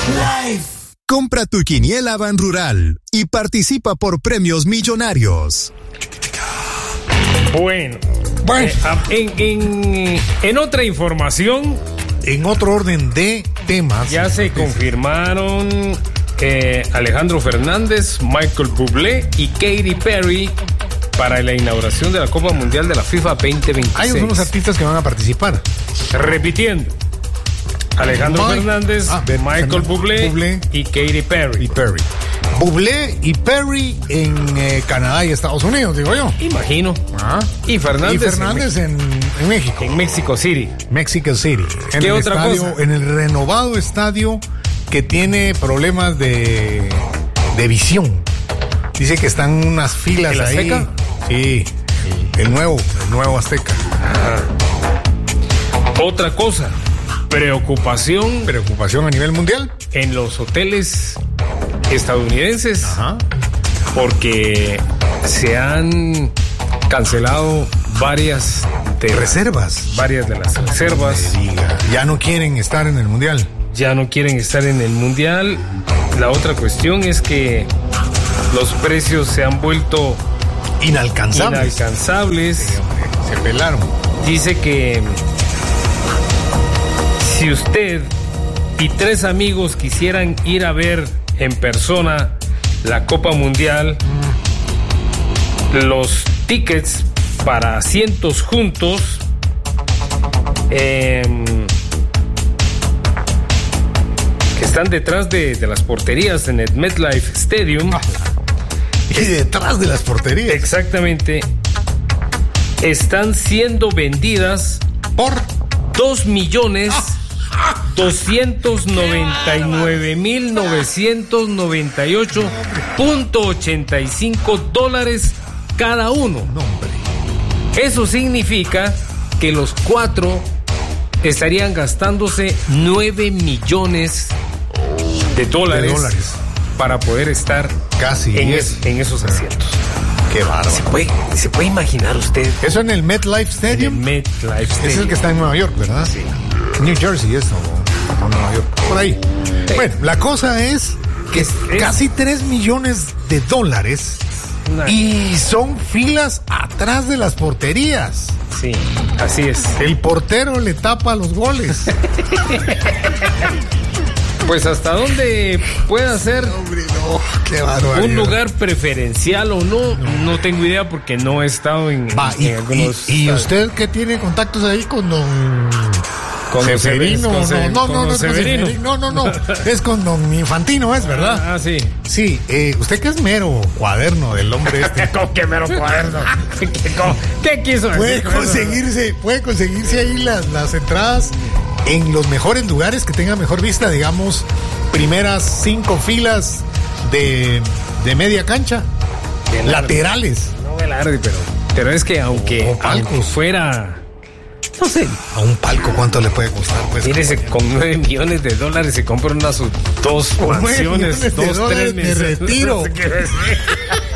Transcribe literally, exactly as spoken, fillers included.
MetLife. Compra tu quiniela Ban Rural y participa por premios millonarios. Bueno, Bueno. eh, en, en, en otra información, En otro orden de temas. ya se confirmaron eh, Alejandro Fernández, Michael Bublé y Katy Perry para la inauguración de la Copa Mundial de la FIFA veinte veintiséis. Hay unos artistas que van a participar. Repitiendo, Alejandro Mike- Fernández, ah, de- Michael Bublé, Bublé y Katy Perry. Y Perry. Bublé y Perry en eh, Canadá y Estados Unidos, digo yo. Imagino. Ah. Y Fernández, Y Fernández en, en México. en, en Mexico City. Mexico City. En ¿Qué el otra estadio, cosa? En el renovado estadio que tiene problemas de, de visión. Dice que están unas filas ¿El ahí. Azteca? Sí. El nuevo, el nuevo Azteca. Otra cosa, preocupación Preocupación a nivel mundial. en los hoteles estadounidenses Ajá. porque se han cancelado varias de Reservas. varias de las reservas. Me diga, ya no quieren estar en el mundial. Ya no quieren estar en el mundial. La otra cuestión es que los precios se han vuelto Inalcanzables. inalcanzables. Se pelaron. Dice que si usted y tres amigos quisieran ir a ver en persona la Copa Mundial, los tickets para asientos juntos eh, que están detrás de, de las porterías en el MetLife Stadium, Y detrás de las porterías. exactamente, están siendo vendidas Por. dos millones doscientos noventa y nueve mil novecientos noventa y ocho punto ochenta y cinco dólares cada uno. No, hombre. Eso significa que los cuatro estarían gastándose nueve millones de dólares, De dólares. para poder estar Casi en, diez. es- en esos asientos. Qué bárbaro. ¿Se puede, ¿Se puede imaginar usted? Eso en el MetLife En el Stadium. MetLife Es el Stadium. que está en Nueva York, ¿verdad? Sí. New Jersey, eso. O, o Nueva York. Por ahí. Bueno, la cosa es que Es- es- casi tres millones de dólares Una- y son filas atrás de las porterías. Sí, así es. El portero le tapa los goles. Pues hasta dónde pueda ser Hombre, no, qué barbaridad. un lugar preferencial o no, no tengo idea porque no he estado en, Va, en y, algunos. y- y estadios. usted que tiene contactos ahí con don Con don Severino, Severino, con Se- no, no, con no, don no, es con Severino. Severino, no, no, no, es con don Infantino, es verdad. Ah, sí. Sí, eh, usted que es mero cuaderno del hombre este. ¿Con qué mero cuaderno? ¿Qué, qué- qué quiso decir? Puede con eso? conseguirse, puede conseguirse ahí las, las entradas en los mejores lugares que tengan mejor vista, digamos, primeras cinco filas de, de media cancha, Qué largo. laterales. No me largue, pero, pero es que aunque, O palcos. aunque fuera, no sé, A un palco, ¿cuánto le puede costar? Pues, mírese, con nueve millones de dólares se compra unas dos Con nueve mansiones, millones de dos, dólares tres de meses. retiro. No sé qué decir.